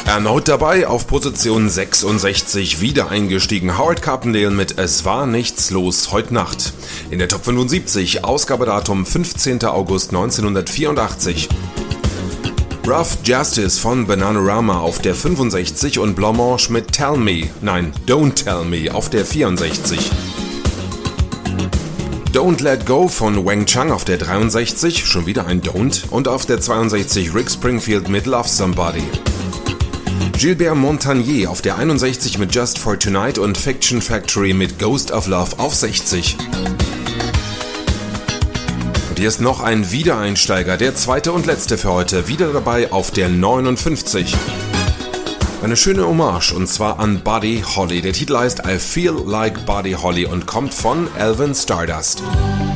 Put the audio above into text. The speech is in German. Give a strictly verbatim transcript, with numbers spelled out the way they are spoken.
Erneut dabei auf Position sechsundsechzig, wieder eingestiegen Howard Carpendale mit Es war nichts los heute Nacht. In der Top fünfundsiebzig, Ausgabedatum fünfzehnter August neunzehnhundertvierundachtzig. Rough Justice von Bananarama auf der fünfundsechzig und Blancmange mit Tell Me, nein, Don't Tell Me auf der vierundsechzig. Don't Let Go von Wang Chung auf der dreiundsechzig, schon wieder ein Don't, und auf der zweiundsechzig Rick Springfield mit Love Somebody. Gilbert Montagnier auf der einundsechzig mit Just for Tonight und Fiction Factory mit Ghost of Love auf sechzig. Und hier ist noch ein Wiedereinsteiger, der zweite und letzte für heute, wieder dabei auf der neunundfünfzig. Eine schöne Hommage und zwar an Buddy Holly. Der Titel heißt I Feel Like Buddy Holly und kommt von Alvin Stardust.